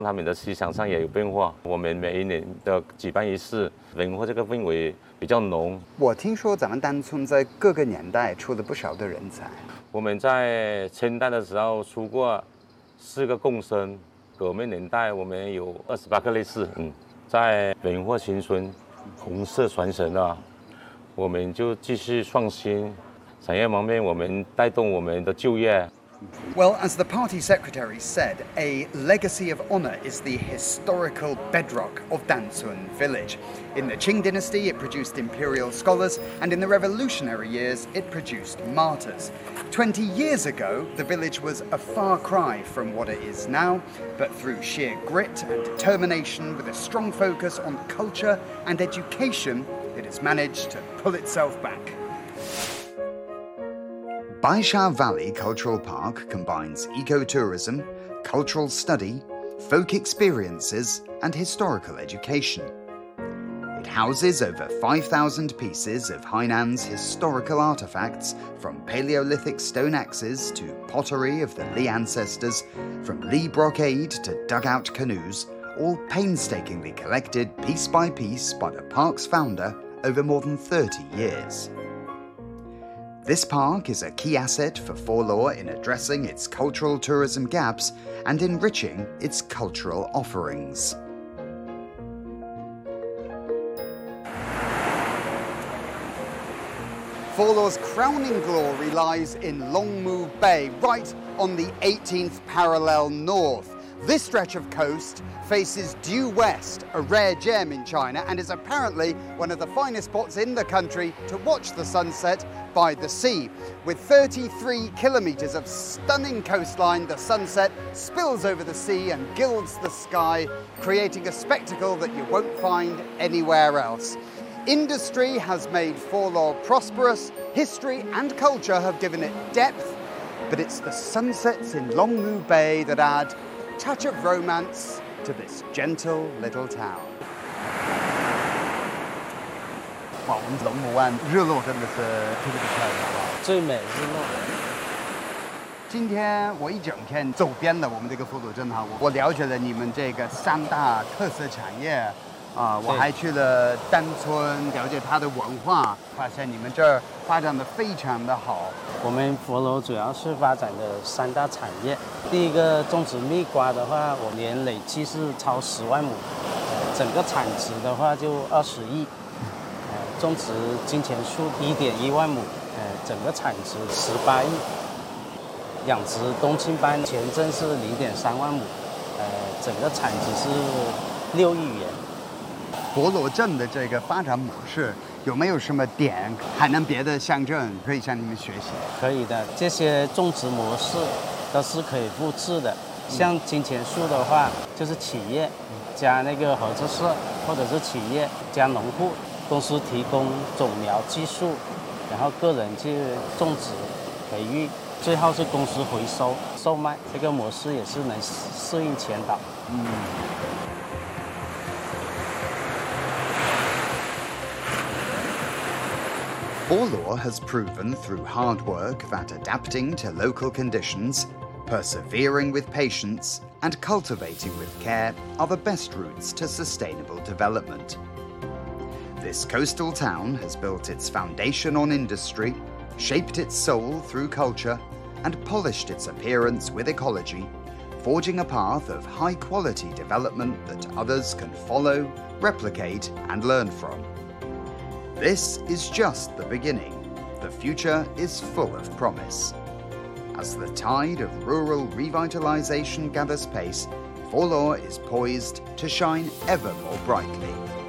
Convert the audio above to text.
他们的思想上也有变化。我们每一年的举办仪式，文化这个氛围比较浓。 我听说咱们丹村在各个年代出了不少的人才。 我们在清代的时候出过4个贡生，革命年代我们有28个烈士。在文化新村、红色传承啊，我们就继续创新。产业方面，我们带动我们的就业。 Well, as the party secretary said, a legacy of honour is the historical bedrock of Dansun village. In the Qing dynasty, it produced imperial scholars, and in the revolutionary years, it produced martyrs. 20 years ago, the village was a far cry from what it is now, but through sheer grit and determination, with a strong focus on culture and education, it has managed to pull itself back. Baisha Valley Cultural Park combines ecotourism, cultural study, folk experiences, and historical education. It houses over 5,000 pieces of Hainan's historical artifacts, from Paleolithic stone axes to pottery of the Li ancestors, from Li brocade to dugout canoes, all painstakingly collected piece by piece by the park's founder over more than 30 years. This park is a key asset for Forlaw in addressing its cultural tourism gaps and enriching its cultural offerings. Forlaw's crowning glory lies in Longmu Bay, right on the 18th parallel north. This stretch of coast faces due west, a rare gem in China, and is apparently one of the finest spots in the country to watch the sunset by the sea. With 33 kilometres of stunning coastline, the sunset spills over the sea and gilds the sky, creating a spectacle that you won't find anywhere else. Industry has made Forlaw prosperous, history and culture have given it depth, but it's the sunsets in Longmu Bay that add a touch of romance to this gentle little town. 哇，我们龙母湾日落真的是特别的漂亮， 最美日落。 今天我一整天走遍了我们这个佛罗镇哈，我了解了你们这个3大特色产业。我还去了丹村，了解它的文化，发现你们这儿发展的非常的好。 我们佛罗主要是发展的3大产业。第一个种植蜜瓜的话，我年累计是超10万亩，整个产值的话就20亿。种植金钱树1.1万亩，整个产值18亿。养殖冬青斑前阵是0.3万亩，整个产值是6亿元。 佛罗镇的这个发展模式有没有什么点海南别的乡镇可以向你们学习？ 可以的，这些种植模式都是可以复制的。像金钱树的话，就是企业加那个合作社，或者是企业加农户，公司提供种苗技术，然后个人去种植、培育，最后是公司回收售卖。这个模式也是能适应全岛。 Forlaw has proven through hard work that adapting to local conditions, persevering with patience, and cultivating with care are the best routes to sustainable development. This coastal town has built its foundation on industry, shaped its soul through culture, and polished its appearance with ecology, forging a path of high-quality development that others can follow, replicate, and learn from. This is just the beginning. The future is full of promise. As the tide of rural revitalization gathers pace, Forlaw is poised to shine ever more brightly.